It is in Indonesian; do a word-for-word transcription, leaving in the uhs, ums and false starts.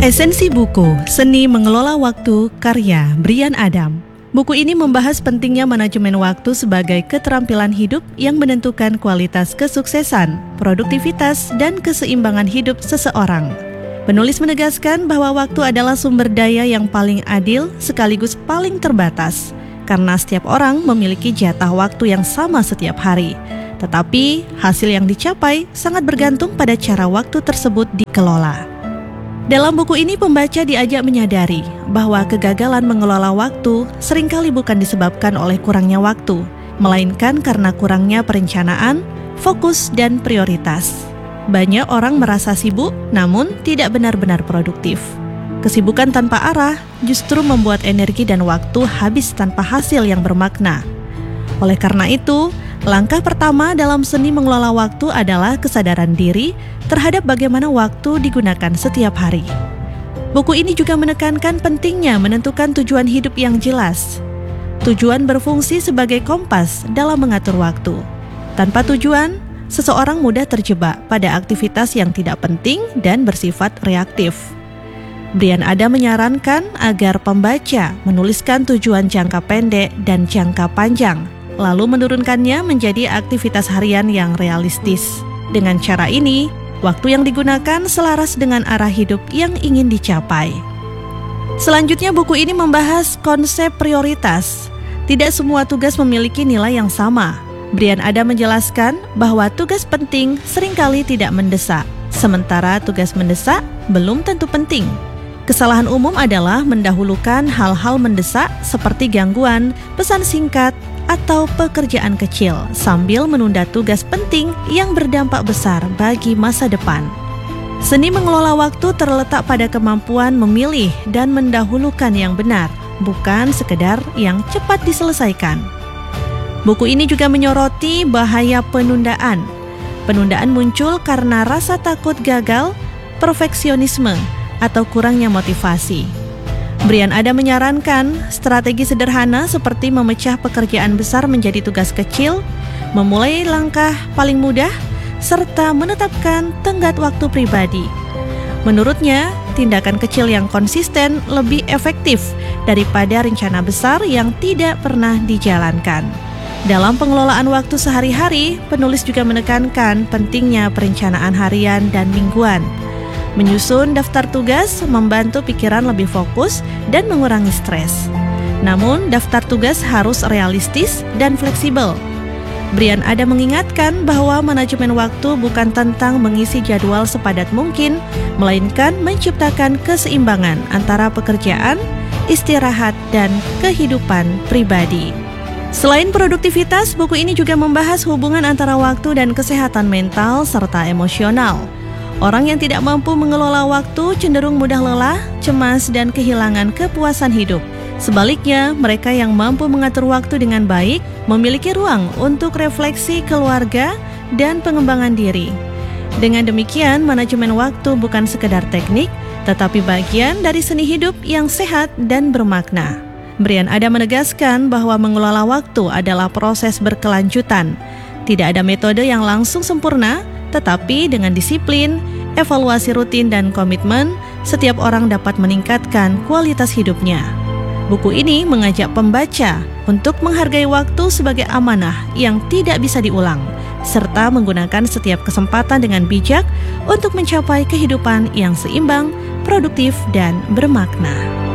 Esensi buku, Seni Mengelola Waktu, karya Bryan Adam. Buku ini membahas pentingnya manajemen waktu sebagai keterampilan hidup yang menentukan kualitas kesuksesan, produktivitas, dan keseimbangan hidup seseorang. Penulis menegaskan bahwa waktu adalah sumber daya yang paling adil sekaligus paling terbatas, karena setiap orang memiliki jatah waktu yang sama setiap hari. Tetapi, hasil yang dicapai sangat bergantung pada cara waktu tersebut dikelola. Dalam buku ini pembaca diajak menyadari bahwa kegagalan mengelola waktu seringkali bukan disebabkan oleh kurangnya waktu, melainkan karena kurangnya perencanaan, fokus, dan prioritas. Banyak orang merasa sibuk namun tidak benar-benar produktif. Kesibukan tanpa arah justru membuat energi dan waktu habis tanpa hasil yang bermakna. Oleh karena itu, langkah pertama dalam seni mengelola waktu adalah kesadaran diri terhadap bagaimana waktu digunakan setiap hari. Buku ini juga menekankan pentingnya menentukan tujuan hidup yang jelas. Tujuan berfungsi sebagai kompas dalam mengatur waktu. Tanpa tujuan, seseorang mudah terjebak pada aktivitas yang tidak penting dan bersifat reaktif. Bryan Adam menyarankan agar pembaca menuliskan tujuan jangka pendek dan jangka panjang, lalu menurunkannya menjadi aktivitas harian yang realistis. Dengan cara ini, waktu yang digunakan selaras dengan arah hidup yang ingin dicapai. Selanjutnya, buku ini membahas konsep prioritas. Tidak semua tugas memiliki nilai yang sama. Bryan Adam menjelaskan bahwa tugas penting seringkali tidak mendesak, sementara tugas mendesak belum tentu penting. Kesalahan umum adalah mendahulukan hal-hal mendesak seperti gangguan, pesan singkat, atau pekerjaan kecil sambil menunda tugas penting yang berdampak besar bagi masa depan. Seni mengelola waktu terletak pada kemampuan memilih dan mendahulukan yang benar, bukan sekedar yang cepat diselesaikan. Buku ini juga menyoroti bahaya penundaan. Penundaan muncul karena rasa takut gagal, perfeksionisme, atau kurangnya motivasi. Bryan Adam menyarankan strategi sederhana seperti memecah pekerjaan besar menjadi tugas kecil, memulai langkah paling mudah, serta menetapkan tenggat waktu pribadi. Menurutnya, tindakan kecil yang konsisten lebih efektif daripada rencana besar yang tidak pernah dijalankan. Dalam pengelolaan waktu sehari-hari, penulis juga menekankan pentingnya perencanaan harian dan mingguan. Menyusun daftar tugas membantu pikiran lebih fokus dan mengurangi stres. Namun, daftar tugas harus realistis dan fleksibel. Bryan Adam mengingatkan bahwa manajemen waktu bukan tentang mengisi jadwal sepadat mungkin, melainkan menciptakan keseimbangan antara pekerjaan, istirahat, dan kehidupan pribadi. Selain produktivitas, buku ini juga membahas hubungan antara waktu dan kesehatan mental serta emosional. Orang yang tidak mampu mengelola waktu cenderung mudah lelah, cemas, dan kehilangan kepuasan hidup. Sebaliknya, mereka yang mampu mengatur waktu dengan baik memiliki ruang untuk refleksi keluarga dan pengembangan diri. Dengan demikian, manajemen waktu bukan sekedar teknik, tetapi bagian dari seni hidup yang sehat dan bermakna. Bryan Adam menegaskan bahwa mengelola waktu adalah proses berkelanjutan. Tidak ada metode yang langsung sempurna, tetapi dengan disiplin, evaluasi rutin, dan komitmen, setiap orang dapat meningkatkan kualitas hidupnya. Buku ini mengajak pembaca untuk menghargai waktu sebagai amanah yang tidak bisa diulang, serta menggunakan setiap kesempatan dengan bijak untuk mencapai kehidupan yang seimbang, produktif, dan bermakna.